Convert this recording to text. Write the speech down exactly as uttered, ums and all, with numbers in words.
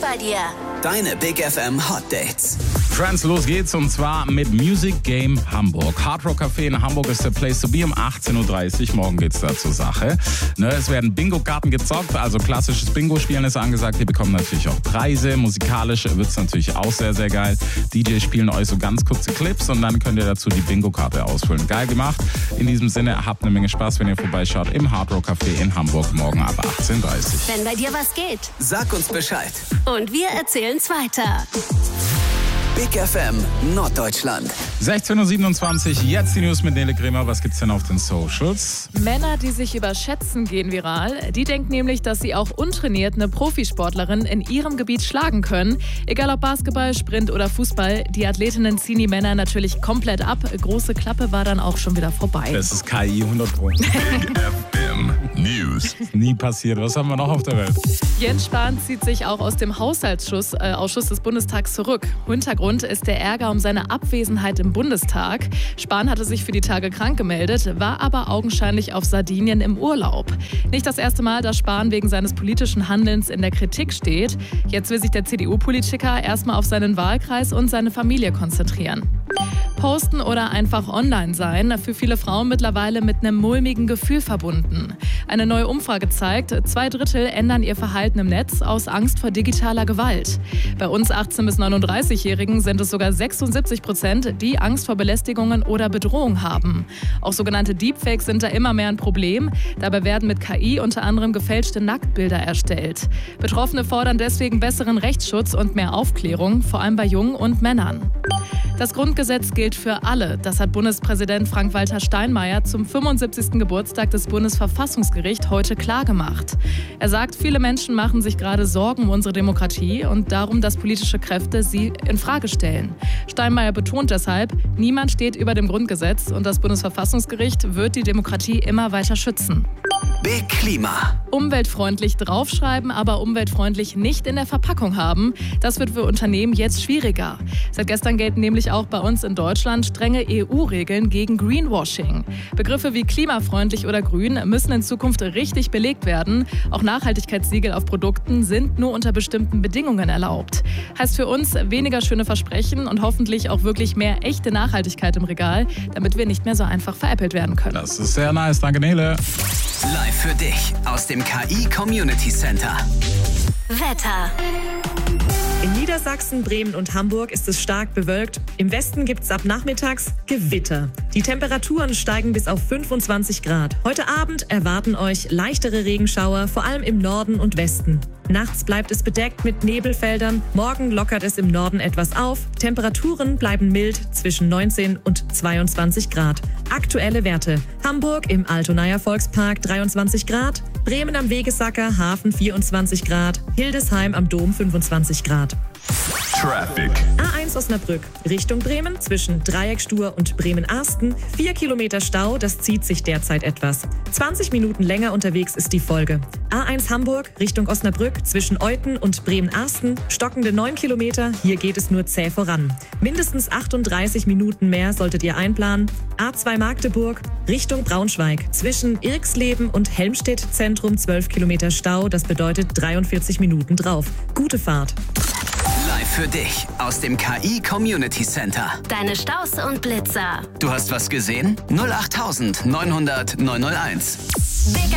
bei dir. Deine Big F M Hot Dates. Friends, los geht's und zwar mit Music Game Hamburg. Hard Rock Café in Hamburg ist der Place to be um achtzehn Uhr dreißig. Morgen geht's da zur Sache. Ne, es werden Bingo-Karten gezockt, also klassisches Bingo-Spielen ist angesagt. Die bekommen natürlich auch Preise. Musikalisch wird's natürlich auch sehr, sehr geil. D Js spielen euch so ganz kurze Clips und dann könnt ihr dazu die Bingo-Karte ausfüllen. Geil gemacht. In diesem Sinne, habt eine Menge Spaß, wenn ihr vorbeischaut im Hard Rock Café in Hamburg morgen ab achtzehn Uhr dreißig. Wenn bei dir was geht. Sag uns Bescheid. Und wir erzählen's weiter. Big F M Norddeutschland. sechzehn Uhr siebenundzwanzig, jetzt die News mit Nele Kremer. Was gibt's denn auf den Socials? Männer, die sich überschätzen, gehen viral. Die denken nämlich, dass sie auch untrainiert eine Profisportlerin in ihrem Gebiet schlagen können. Egal ob Basketball, Sprint oder Fußball, die Athletinnen ziehen die Männer natürlich komplett ab. Große Klappe war dann auch schon wieder vorbei. Das ist K I hundert Pro. Big F M News. Nie passiert. Was haben wir noch auf der Welt? Jens Spahn zieht sich auch aus dem Haushaltsausschuss äh, Ausschuss des Bundestags zurück. Hintergrund ist der Ärger um seine Abwesenheit im Bundestag. Spahn hatte sich für die Tage krank gemeldet, war aber augenscheinlich auf Sardinien im Urlaub. Nicht das erste Mal, dass Spahn wegen seines politischen Handelns in der Kritik steht. Jetzt will sich der C D U-Politiker erstmal auf seinen Wahlkreis und seine Familie konzentrieren. Posten oder einfach online sein, für viele Frauen mittlerweile mit einem mulmigen Gefühl verbunden. Eine neue Umfrage zeigt, zwei Drittel ändern ihr Verhalten im Netz aus Angst vor digitaler Gewalt. Bei uns achtzehn- bis neununddreißigjährigen sind es sogar sechsundsiebzig Prozent, die Angst vor Belästigungen oder Bedrohung haben. Auch sogenannte Deepfakes sind da immer mehr ein Problem. Dabei werden mit K I unter anderem gefälschte Nacktbilder erstellt. Betroffene fordern deswegen besseren Rechtsschutz und mehr Aufklärung, vor allem bei Jungen und Männern. Das Grundgesetz gilt für alle. Das hat Bundespräsident Frank-Walter Steinmeier zum fünfundsiebzigsten Geburtstag des Bundesverfassungsgerichts heute klargemacht. Er sagt, viele Menschen machen sich gerade Sorgen um unsere Demokratie und darum, dass politische Kräfte sie in Frage stellen. Steinmeier betont deshalb, niemand steht über dem Grundgesetz und das Bundesverfassungsgericht wird die Demokratie immer weiter schützen. Big Klima. Umweltfreundlich draufschreiben, aber umweltfreundlich nicht in der Verpackung haben, das wird für Unternehmen jetzt schwieriger. Seit gestern gelten nämlich auch bei uns in Deutschland strenge E U-Regeln gegen Greenwashing. Begriffe wie klimafreundlich oder grün müssen in Zukunft richtig belegt werden. Auch Nachhaltigkeitssiegel auf Produkten sind nur unter bestimmten Bedingungen erlaubt. Heißt für uns weniger schöne Versprechen und hoffentlich auch wirklich mehr echte Nachhaltigkeit im Regal, damit wir nicht mehr so einfach veräppelt werden können. Das ist sehr nice. Danke, Nele. Live für dich aus dem K I Community Center. Wetter. In Niedersachsen, Bremen und Hamburg ist es stark bewölkt. Im Westen gibt es ab nachmittags Gewitter. Die Temperaturen steigen bis auf fünfundzwanzig Grad. Heute Abend erwarten euch leichtere Regenschauer, vor allem im Norden und Westen. Nachts bleibt es bedeckt mit Nebelfeldern. Morgen lockert es im Norden etwas auf. Temperaturen bleiben mild zwischen neunzehn und zweiundzwanzig Grad. Aktuelle Werte: Hamburg im Altonaer Volkspark dreiundzwanzig Grad, Bremen am Wegesacker Hafen vierundzwanzig Grad, Hildesheim am Dom fünfundzwanzig Grad. Traffic. A eins Osnabrück Richtung Bremen zwischen Dreieckstur und Bremen-Arsten. Vier Kilometer Stau, das zieht sich derzeit etwas. zwanzig Minuten länger unterwegs ist die Folge. A eins Hamburg Richtung Osnabrück zwischen Euthen und Bremen-Arsten. Stockende neun Kilometer, hier geht es nur zäh voran. Mindestens achtunddreißig Minuten mehr solltet ihr einplanen. A zwei Magdeburg Richtung Braunschweig zwischen Irxleben und Helmstedt Zentrum zwölf Kilometer Stau, das bedeutet dreiundvierzig Minuten drauf. Gute Fahrt. Live für dich aus dem K I Community Center. Deine Staus und Blitzer. Du hast was gesehen? null acht neunhundert neunhunderteins. Big